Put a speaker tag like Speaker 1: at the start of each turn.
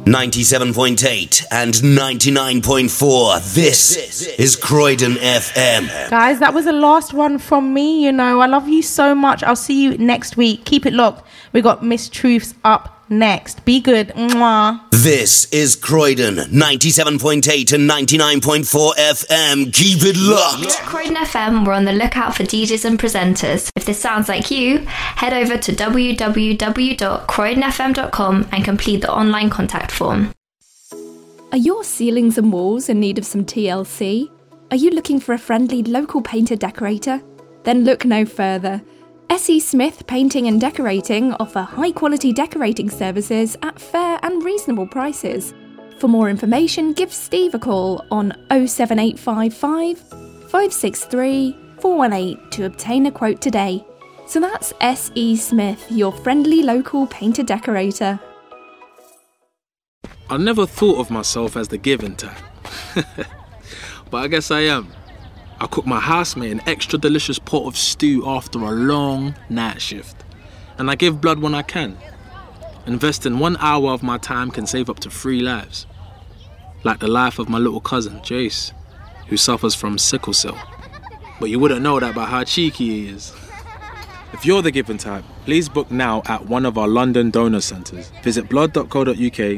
Speaker 1: 97.8 and 99.4. This is Croydon FM.
Speaker 2: Guys, that was the last one from me. You know, I love you so much. I'll see you next week. Keep it locked. We got Miss Truths up next. Be good. Mwah.
Speaker 1: This is Croydon 97.8 and 99.4 FM. Keep it locked.
Speaker 3: At Croydon FM, we're on the lookout for DJs and presenters. If this sounds like you, head over to www.croydonfm.com and complete the online contact form.
Speaker 4: Are your ceilings and walls in need of some TLC? Are you looking for a friendly local painter decorator? Then look no further. S.E. Smith Painting and Decorating offer high-quality decorating services at fair and reasonable prices. For more information, give Steve a call on 07855 563 418 to obtain a quote today. So that's S.E. Smith, your friendly local painter decorator.
Speaker 5: I never thought of myself as the giving type, but I guess I am. I cook my housemate an extra delicious pot of stew after a long night shift. And I give blood when I can. Investing 1 hour of my time can save up to 3 lives. Like the life of my little cousin, Jace, who suffers from sickle cell. But you wouldn't know that by how cheeky he is. If you're the giving type, please book now at one of our London donor centres. Visit blood.co.uk